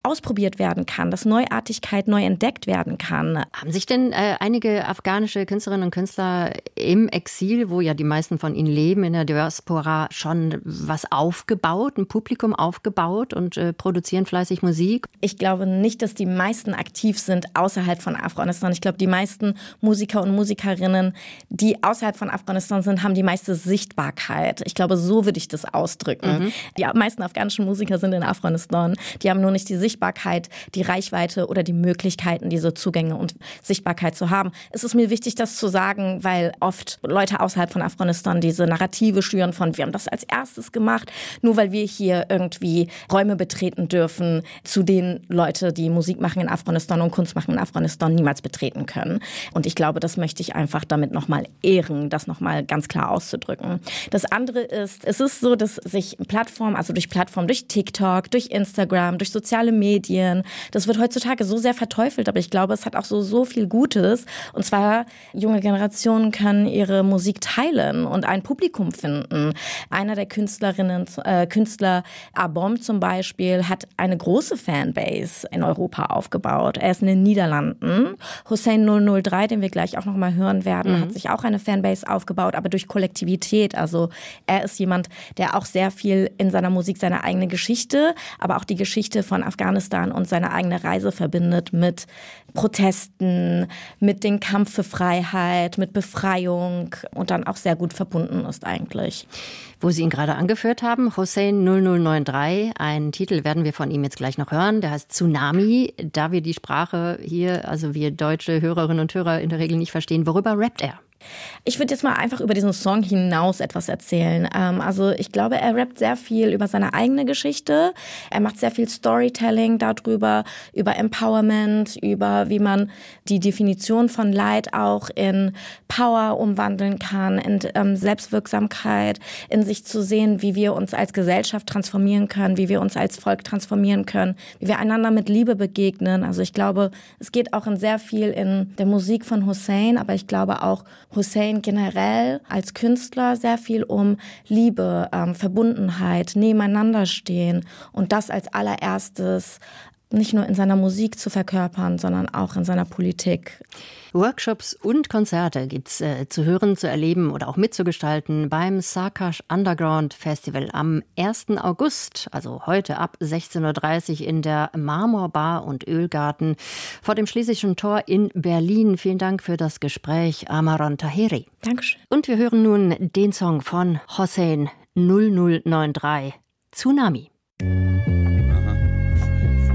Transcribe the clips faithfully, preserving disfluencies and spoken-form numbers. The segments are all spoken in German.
ausprobiert werden kann, dass Neuartigkeit neu entdeckt werden kann. Haben sich denn äh, einige afghanische Künstlerinnen und Künstler im Exil, wo ja die meisten von ihnen leben, in der Diaspora, schon was aufgebaut, ein Publikum aufgebaut und äh, produzieren fleißig Musik? Ich glaube nicht, dass die meisten aktiv sind außerhalb von Afghanistan. Ich glaube, die meisten Musiker und Musikerinnen, die außerhalb von Afghanistan sind, haben die meiste Sichtbarkeit. Ich glaube, so würde ich das ausdrücken. Mhm. Die meisten afghanischen Musiker sind in Afghanistan. Die haben nur nicht die Sichtbarkeit, die Reichweite oder die Möglichkeiten, diese Zugänge und Sichtbarkeit zu haben. Es ist mir wichtig, das zu sagen, weil oft Leute außerhalb von Afghanistan diese Narrative schüren von, wir haben das als erstes gemacht, nur weil wir hier irgendwie Räume betreten dürfen, zu denen Leute, die Musik machen in Afghanistan und Kunst machen in Afghanistan, niemals betreten können. Und ich glaube, das möchte ich einfach damit nochmal ehren, das nochmal ganz klar auszudrücken. Das andere ist, es ist so, dass sich Plattformen, also durch Plattformen, durch TikTok, durch Instagram, durch soziale Medien, das wird heutzutage so sehr verteufelt, aber ich glaube, es hat auch so, so viel Gutes. Und zwar, junge Generationen können ihre Musik teilen und ein Publikum finden. Einer der Künstlerinnen, äh, Künstler, Abom zum Beispiel, hat eine große Fanbase in Europa aufgebaut. Er ist in den Niederlanden. Hussein null null drei, den wir gleich auch noch mal hören werden, mhm. hat sich auch eine Fanbase aufgebaut, aber durch Kollektivität. Also er ist jemand, der auch sehr viel in seiner Musik seine eigene Geschichte, aber auch die Geschichte von Afghanistan und seine eigene Reise verbindet mit Protesten, mit dem Kampf für Freiheit, mit Befreiung und dann auch sehr gut verbunden ist eigentlich. Wo Sie ihn gerade angeführt haben, Hussein null null neun drei, einen Titel werden wir von ihm jetzt gleich noch hören, der heißt Tsunami. Da wir die Sprache hier, also wir deutsche Hörerinnen und Hörer in der Regel nicht verstehen, worüber rappt er? Ich würde jetzt mal einfach über diesen Song hinaus etwas erzählen. Ähm, also ich glaube, er rappt sehr viel über seine eigene Geschichte. Er macht sehr viel Storytelling darüber, über Empowerment, über wie man die Definition von Leid auch in Power umwandeln kann, in ähm, Selbstwirksamkeit, in sich zu sehen, wie wir uns als Gesellschaft transformieren können, wie wir uns als Volk transformieren können, wie wir einander mit Liebe begegnen. Also ich glaube, es geht auch in sehr viel in der Musik von Hussein, aber ich glaube auch Hussein generell als Künstler sehr viel um Liebe, ähm, Verbundenheit, nebeneinander stehen und das als allererstes nicht nur in seiner Musik zu verkörpern, sondern auch in seiner Politik. Workshops und Konzerte gibt's äh, zu hören, zu erleben oder auch mitzugestalten beim Sarkash Underground Festival am ersten August, also heute ab sechzehn Uhr dreißig in der Marmorbar und Ölgarten vor dem Schlesischen Tor in Berlin. Vielen Dank für das Gespräch, Amaron Taheri. Dankeschön. Und wir hören nun den Song von Hussein null null neun drei, Tsunami.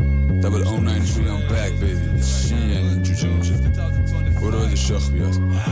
Double oh nine three, I'm back, baby. She ain't you change. What was the shock, yes?